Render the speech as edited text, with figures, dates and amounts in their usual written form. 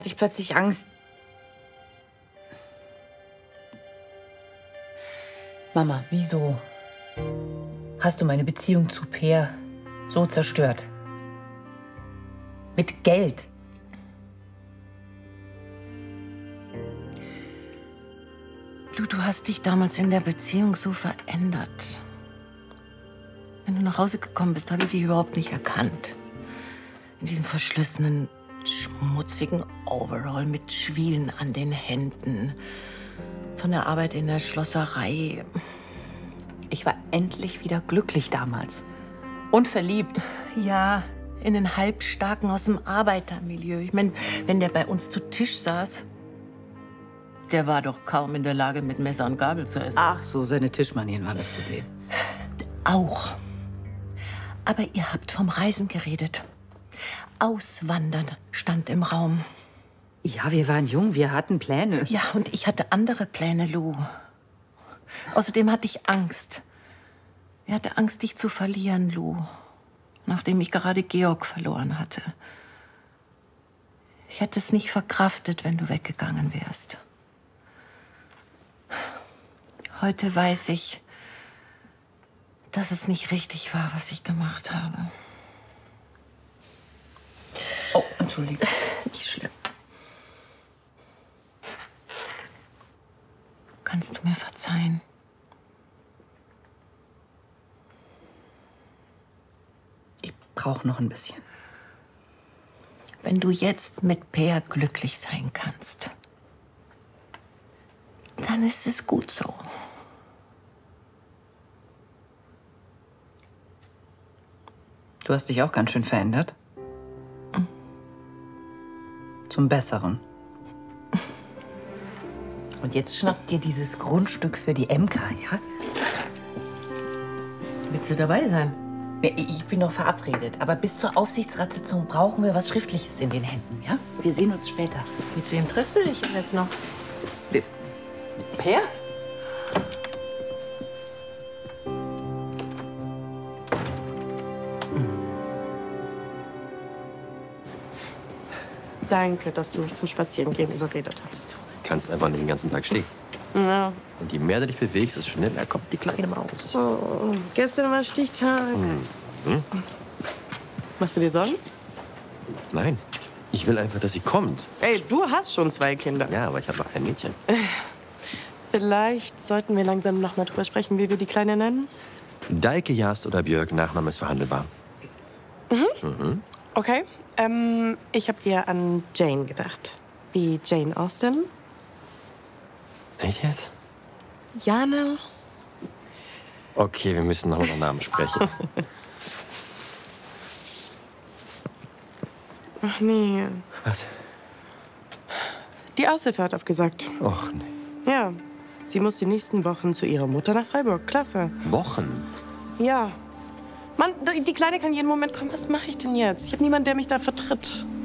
ich plötzlich Angst. Mama, wieso hast du meine Beziehung zu Peer so zerstört? Mit Geld. Du hast dich damals in der Beziehung so verändert. Wenn du nach Hause gekommen bist, habe ich dich überhaupt nicht erkannt. In diesem verschlissenen, schmutzigen Overall mit Schwielen an den Händen. Von der Arbeit in der Schlosserei. Ich war endlich wieder glücklich damals. Und verliebt. Ja, in den Halbstarken aus dem Arbeitermilieu. Ich meine, wenn der bei uns zu Tisch saß, der war doch kaum in der Lage, mit Messer und Gabel zu essen. Ach so, seine Tischmanieren waren das Problem. Auch. Aber ihr habt vom Reisen geredet. Auswandern stand im Raum. Ja, wir waren jung, wir hatten Pläne. Ja, und ich hatte andere Pläne, Lou. Außerdem hatte ich Angst. Ich hatte Angst, dich zu verlieren, Lou. Nachdem ich gerade Georg verloren hatte. Ich hätte es nicht verkraftet, wenn du weggegangen wärst. Heute weiß ich, dass es nicht richtig war, was ich gemacht habe. Oh, Entschuldigung. Nicht schlimm. Kannst du mir verzeihen? Ich brauche noch ein bisschen. Wenn du jetzt mit Peer glücklich sein kannst, dann ist es gut so. Du hast dich auch ganz schön verändert. Zum Besseren. Und jetzt schnappt dir dieses Grundstück für die MK, ja? Willst du dabei sein? Ich bin noch verabredet, aber bis zur Aufsichtsratssitzung brauchen wir was Schriftliches in den Händen, ja? Wir sehen uns später. Mit wem triffst du dich jetzt noch? Mit Peer? Danke, dass du mich zum Spazierengehen überredet hast. Du kannst einfach nicht den ganzen Tag stehen. Ja. Und je mehr du dich bewegst, desto schneller kommt die kleine Maus. Oh, gestern war Stichtag. Mhm. Machst du dir Sorgen? Nein, ich will einfach, dass sie kommt. Ey, du hast schon 2 Kinder. Ja, aber ich habe noch ein Mädchen. Vielleicht sollten wir langsam noch mal drüber sprechen, wie wir die Kleine nennen. Deike, Jast oder Björk, Nachname ist verhandelbar. Mhm. Okay. Ich habe eher an Jane gedacht. Wie Jane Austen. Echt jetzt? Jana. Okay, wir müssen noch über Namen sprechen. Ach nee. Was? Die Aushilfe hat abgesagt. Och, nee. Ja. Sie muss die nächsten Wochen zu ihrer Mutter nach Freiburg. Klasse. Wochen? Ja. Mann, die Kleine kann jeden Moment kommen. Was mache ich denn jetzt? Ich habe niemanden, der mich da vertritt.